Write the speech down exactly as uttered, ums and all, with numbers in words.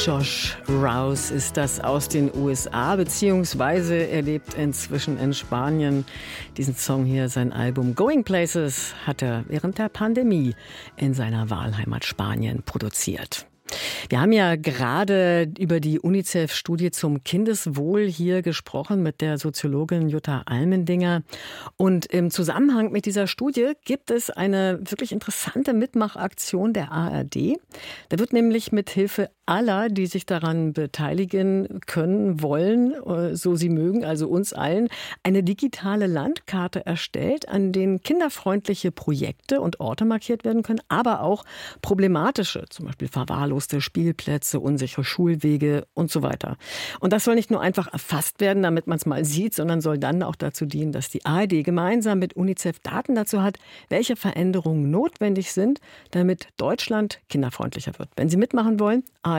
Josh Rouse ist das aus den U S A, beziehungsweise er lebt inzwischen in Spanien. Diesen Song hier, sein Album Going Places, hat er während der Pandemie in seiner Wahlheimat Spanien produziert. Wir haben ja gerade über die UNICEF-Studie zum Kindeswohl hier gesprochen mit der Soziologin Jutta Almendinger. Und im Zusammenhang mit dieser Studie gibt es eine wirklich interessante Mitmachaktion der A R D. Da wird nämlich mit Hilfe aller, die sich daran beteiligen können, wollen, so sie mögen, also uns allen, eine digitale Landkarte erstellt, an denen kinderfreundliche Projekte und Orte markiert werden können, aber auch problematische, zum Beispiel verwahrloste Spielplätze, unsichere Schulwege und so weiter. Und das soll nicht nur einfach erfasst werden, damit man es mal sieht, sondern soll dann auch dazu dienen, dass die A R D gemeinsam mit UNICEF Daten dazu hat, welche Veränderungen notwendig sind, damit Deutschland kinderfreundlicher wird. Wenn Sie mitmachen wollen, A R D